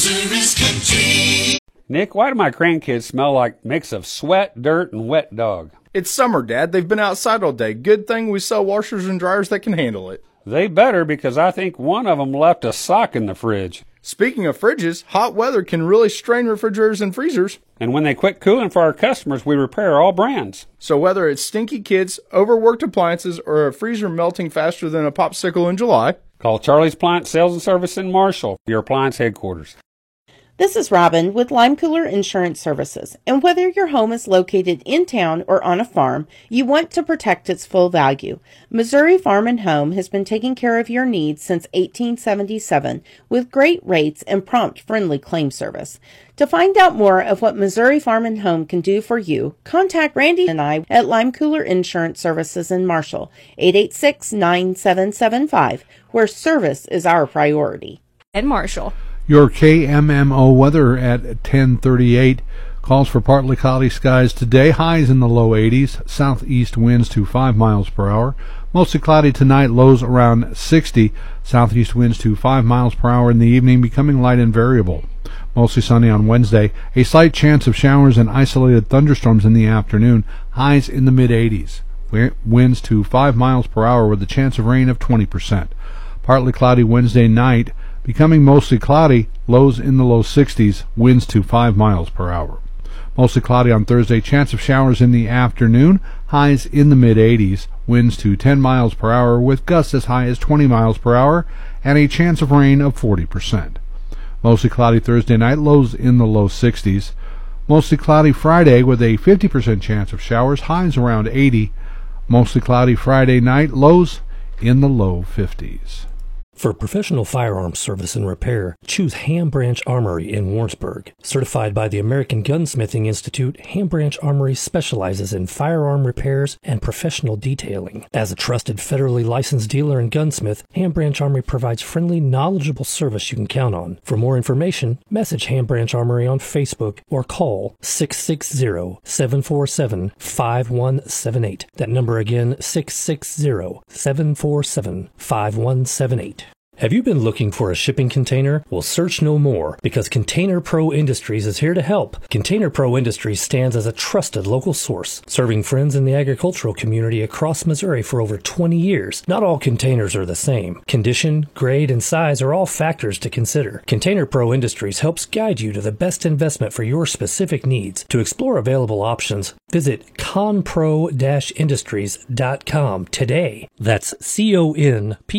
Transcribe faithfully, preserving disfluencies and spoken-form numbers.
Missouri's country. Nick, why do my grandkids smell like a mix of sweat, dirt, and wet dog? It's summer, Dad. They've been outside all day. Good thing we sell washers and dryers that can handle it. They better, because I think one of them left a sock in the fridge. Speaking of fridges, hot weather can really strain refrigerators and freezers. And when they quit cooling for our customers, we repair all brands. So whether it's stinky kids, overworked appliances, or a freezer melting faster than a popsicle in July, call Charlie's Appliance Sales and Service in Marshall, your appliance headquarters. This is Robin with Lime Cooler Insurance Services, and whether your home is located in town or on a farm, you want to protect its full value. Missouri Farm and Home has been taking care of your needs since eighteen seventy-seven with great rates and prompt, friendly claim service. To find out more of what Missouri Farm and Home can do for you, contact Randy and I at Lime Cooler Insurance Services in Marshall, eight eight six, nine seven seven five, where service is our priority. And Marshall. Your K M M O weather at ten thirty-eight calls for partly cloudy skies today. Highs in the low eighties. Southeast winds to five miles per hour. Mostly cloudy tonight. Lows around sixty. Southeast winds to five miles per hour in the evening, becoming light and variable. Mostly sunny on Wednesday. A slight chance of showers and isolated thunderstorms in the afternoon. Highs in the mid eighties. Winds to five miles per hour with a chance of rain of twenty percent. Partly cloudy Wednesday night. Becoming mostly cloudy, lows in the low sixties, winds to five miles per hour. Mostly cloudy on Thursday, chance of showers in the afternoon, highs in the mid eighties, winds to ten miles per hour with gusts as high as twenty miles per hour, and a chance of rain of forty percent. Mostly cloudy Thursday night, lows in the low sixties. Mostly cloudy Friday with a fifty percent chance of showers, highs around eighty. Mostly cloudy Friday night, lows in the low fifties. For professional firearms service and repair, choose Ham Branch Armory in Warrensburg. Certified by the American Gunsmithing Institute, Ham Branch Armory specializes in firearm repairs and professional detailing. As a trusted federally licensed dealer and gunsmith, Ham Branch Armory provides friendly, knowledgeable service you can count on. For more information, message Ham Branch Armory on Facebook or call six six zero, seven four seven, five one seven eight. That number again, six six zero, seven four seven, five one seven eight. Have you been looking for a shipping container? Well, search no more, because Container Pro Industries is here to help. Container Pro Industries stands as a trusted local source, serving friends in the agricultural community across Missouri for over twenty years. Not all containers are the same. Condition, grade, and size are all factors to consider. Container Pro Industries helps guide you to the best investment for your specific needs. To explore available options, visit conpro dash industries dot com today. That's C O N P